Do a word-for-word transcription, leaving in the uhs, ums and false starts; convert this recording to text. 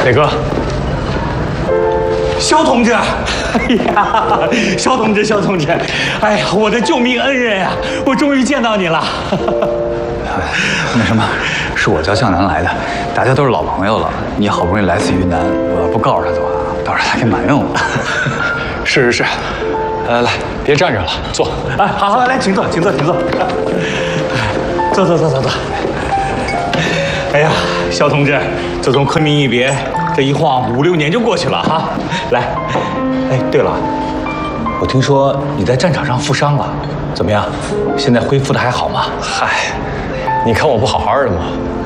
磊哥， 肖同志，哎呀，肖同志，肖同志，哎呀，我的救命恩人呀，我终于见到你了。 那什么，是我叫向南来的，大家都是老朋友了。你好不容易来次云南，我要不告诉他的话，到时候他给埋怨我。 是是是，来来来，别站着了，坐。 哎，好好来来，请坐，请坐，请坐。坐坐坐坐坐。哎呀，肖同志，自从昆明一别，这一晃五六年就过去了哈。来，哎，对了，我听说你在战场上负伤了，怎么样？现在恢复的还好吗？ 嗨，你看我不好好的吗？